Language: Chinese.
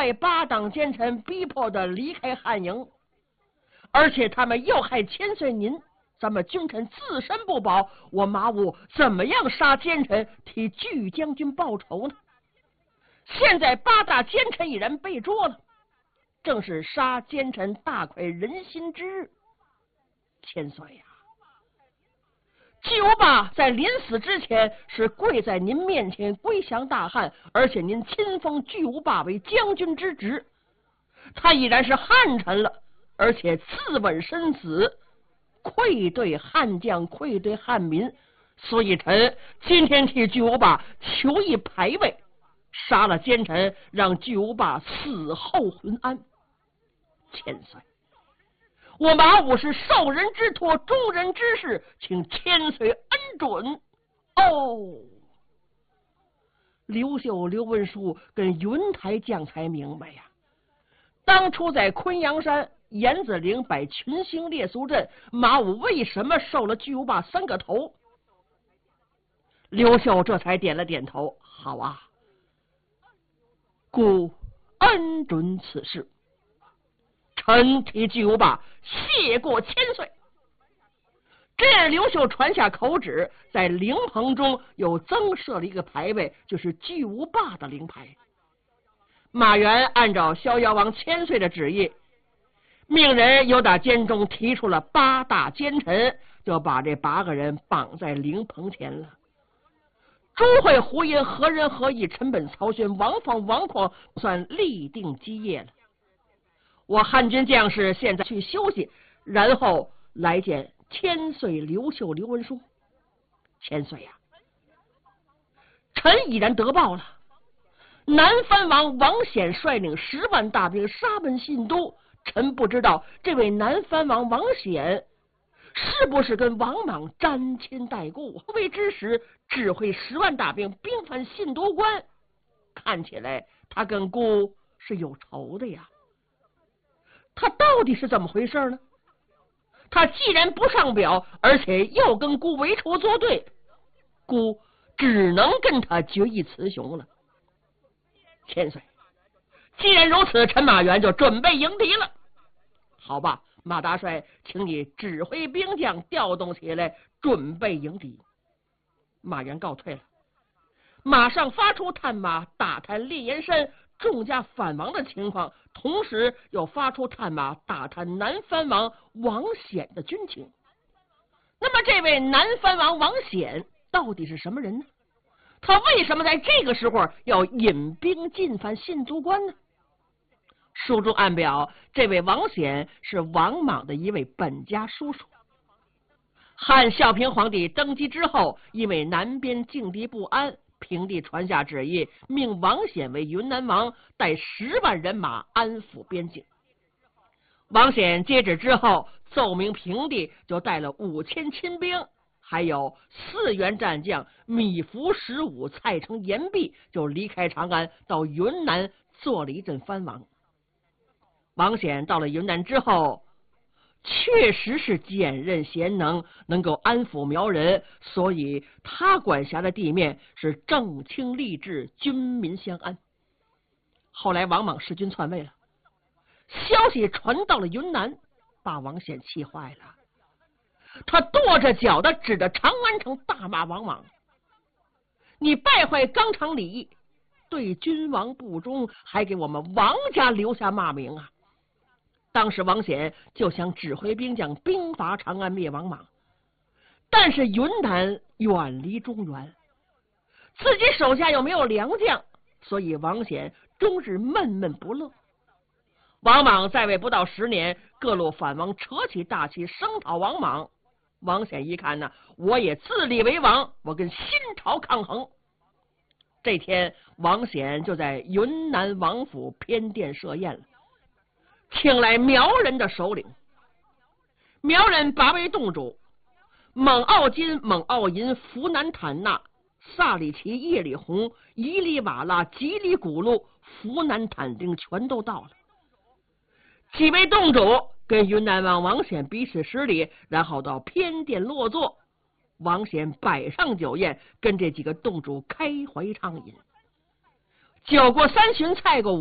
被八党奸臣逼迫的离开汉营，而且他们又害千岁您，咱们君臣自身不保，我马武怎么样杀奸臣，替巨将军报仇呢？现在八大奸臣已然被捉了，正是杀奸臣大快人心之日。千岁呀，巨无霸在临死之前是跪在您面前归降大汉，而且您亲封巨无霸为将军之职，他已然是汉臣了，而且自刎身死，愧对汉将，愧对汉民，所以臣今天替巨无霸求一牌位，杀了奸臣，让巨无霸死后浑安。千岁，我马武是受人之托，忠人之事，请千岁恩准。哦，刘秀、刘文书跟云台将才明白呀，当初在昆阳山严子陵摆群星猎俗阵，马武为什么受了巨无霸3个头？刘秀这才点了点头，好啊，故恩准此事，臣替巨无霸谢过千岁。这样，刘秀传下口旨，在灵棚中又增设了一个牌位，就是巨无霸的灵牌。马援按照逍遥王千岁的旨意，命人又打监中提出了8大奸臣，就把这8个人绑在灵棚前了。朱会、胡寅、何仁、何义、陈本、曹宣、王放、王旷算立定基业了。我汉军将士现在去休息，然后来见千岁刘秀、刘文书。千岁呀，臣已然得报了，南藩王王显率领10万大兵杀奔信都。臣不知道这位南藩王王显是不是跟王莽沾亲带故，未知时指挥10万大兵兵犯信都关，看起来他跟孤是有仇的呀。他到底是怎么回事呢？他既然不上表，而且又跟孤为仇作对，孤只能跟他决一雌雄了。千岁，既然如此，陈马援就准备迎敌了。好吧，马大帅，请你指挥兵将调动起来，准备迎敌。马援告退了，马上发出探马打探烈焰山众家反王的情况，同时又发出探马打探南藩王王显的军情。那么这位南藩王王显到底是什么人呢？他为什么在这个时候要引兵进犯信都关呢？书中暗表，这位王显是王莽的一位本家叔叔。汉孝平皇帝登基之后，因为南边境地不安，平帝传下旨意，命王显为云南王，带10万人马安抚边境。王显接旨之后，奏明平帝，就带了5000亲兵，还有4员战将米芾、石武、蔡成、严弼，就离开长安，到云南做了一阵藩王。王显到了云南之后，确实是坚韧贤能，能够安抚苗人，所以他管辖的地面是正清吏治，军民相安。后来王莽弑君篡位了，消息传到了云南，把王显气坏了，他跺着脚的指着长安城大骂王莽：你败坏纲常礼义，对君王不忠，还给我们王家留下骂名啊！当时王显就想指挥兵将兵伐长安，灭王莽，但是云南远离中原，自己手下又没有良将，所以王显终日闷闷不乐。王莽在位不到10年，各路反王扯起大旗声讨王莽。王显一看呢，我也自立为王，我跟新朝抗衡。这天，王显就在云南王府偏殿设宴了，请来苗人的首领。苗人8位洞主：蒙奥金、蒙奥银、福南坦纳、萨里奇、叶里红、伊里瓦拉、吉里古路、福南坦丁全都到了。几位洞主跟云南王王显彼此施礼，然后到偏殿落座。王显摆上酒宴，跟这几个洞主开怀畅饮。酒过3巡，菜过